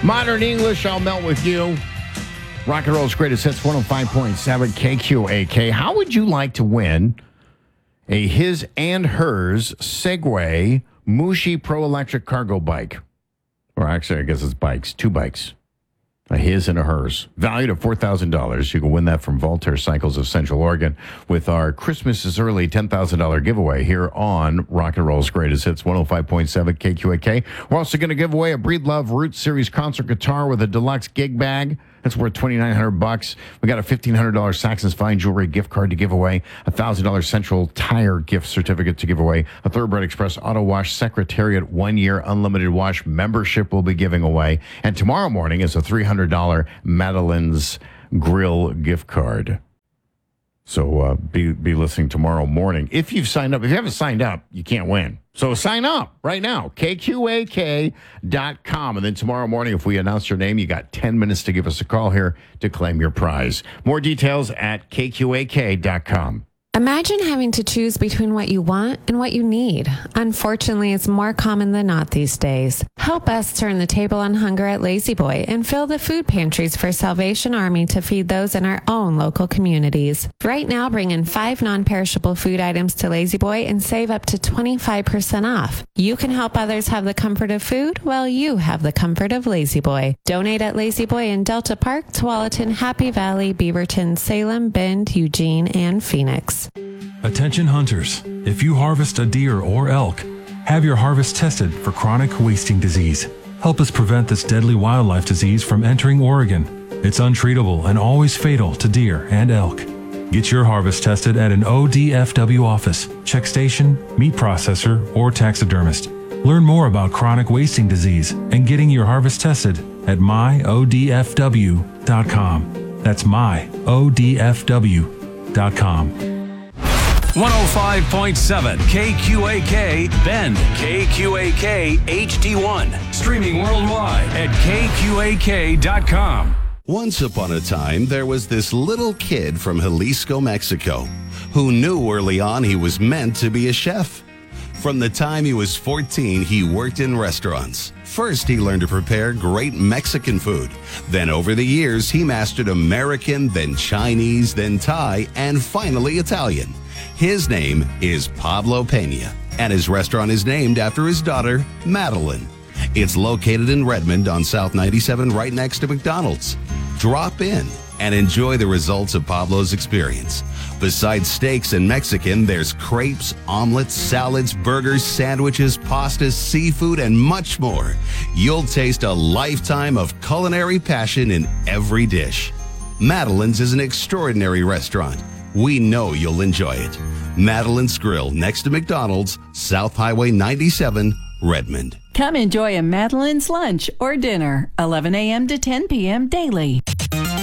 Modern English, I'll melt with you. Rock and roll's greatest hits, 105.7 KQAK. How would you like to win a his and hers Segway Mushi Pro Electric Cargo Bike? Or actually, I guess it's bikes, 2 bikes. A his and a hers. Valued at $4,000. You can win that from Voltaire Cycles of Central Oregon with our Christmas is Early $10,000 giveaway here on Rock and Roll's Greatest Hits, 105.7 KQAK. We're also going to give away a Breedlove Root Series concert guitar with a deluxe gig bag. That's worth $2,900. We got a $1,500 Saxon's Fine Jewelry gift card to give away, a $1,000 Central Tire gift certificate to give away, a Thoroughbred Express Auto Wash Secretariat 1-year unlimited wash membership we'll be giving away. And tomorrow morning is a $300 Madeline's Grill gift card. So be listening tomorrow morning. If you've signed up, if you haven't signed up, you can't win. So sign up right now, KQAK.com. And then tomorrow morning, if we announce your name, you got 10 minutes to give us a call here to claim your prize. More details at KQAK.com. Imagine having to choose between what you want and what you need. Unfortunately, it's more common than not these days. Help us turn the table on hunger at Lazy Boy and fill the food pantries for Salvation Army to feed those in our own local communities. Right now, bring in 5 non-perishable food items to Lazy Boy and save up to 25% off. You can help others have the comfort of food while you have the comfort of Lazy Boy. Donate at Lazy Boy in Delta Park, Tualatin, Happy Valley, Beaverton, Salem, Bend, Eugene, and Phoenix. Attention hunters, if you harvest a deer or elk, have your harvest tested for chronic wasting disease. Help us prevent this deadly wildlife disease from entering Oregon. It's untreatable and always fatal to deer and elk. Get your harvest tested at an ODFW office, check station, meat processor, or taxidermist. Learn more about chronic wasting disease and getting your harvest tested at myodfw.com. That's myodfw.com. 105.7 KQAK Bend, KQAK HD1. Streaming worldwide at KQAK.com. Once upon a time, there was this little kid from Jalisco, Mexico, who knew early on he was meant to be a chef. From the time he was 14, he worked in restaurants. First, he learned to prepare great Mexican food. Then over the years, he mastered American, then Chinese, then Thai, and finally Italian. His name is Pablo Pena, and his restaurant is named after his daughter, Madeline. It's located in Redmond on South 97, right next to McDonald's. Drop in and enjoy the results of Pablo's experience. Besides steaks and Mexican, there's crepes, omelets, salads, burgers, sandwiches, pastas, seafood, and much more. You'll taste a lifetime of culinary passion in every dish. Madeline's is an extraordinary restaurant. We know you'll enjoy it. Madeline's Grill, next to McDonald's, South Highway 97, Redmond. Come enjoy a Madeline's lunch or dinner, 11 a.m. to 10 p.m. daily.